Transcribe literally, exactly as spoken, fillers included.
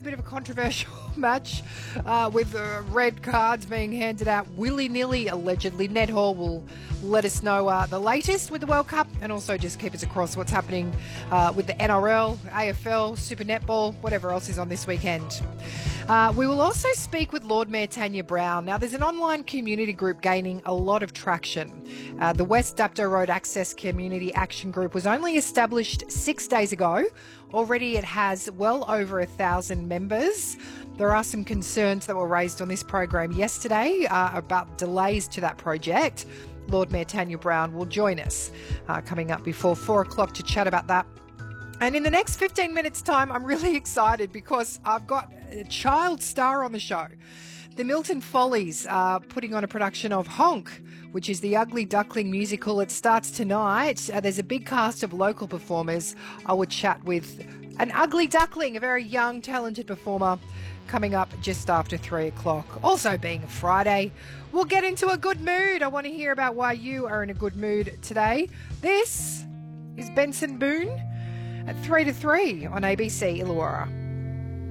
bit of a controversial match uh, with uh, red cards being handed out willy-nilly, allegedly. Ned Hall will let us know uh, the latest with the World Cup and also just keep us across what's happening uh, with the N R L, A F L, Super Netball, whatever else is on this weekend. Uh, we will also speak with Lord Mayor Tanya Brown. Now, there's an online community group gaining a lot of traction. Uh, the West Dapto Road Access Community Action Group was only established six days ago. Already it has well over a thousand members. There are some concerns that were raised on this program yesterday uh, about delays to that project. Lord Mayor Tanya Brown will join us uh, coming up before four o'clock to chat about that. And in the next fifteen minutes time, I'm really excited because I've got a child star on the show. The Milton Follies are putting on a production of Honk, which is the Ugly Duckling musical. It starts tonight. Uh, there's a big cast of local performers. I will chat with an ugly duckling, a very young, talented performer, coming up just after three o'clock. Also being a Friday, we'll get into a good mood. I want to hear about why you are in a good mood today. This is Benson Boone at three to three on A B C Illawarra.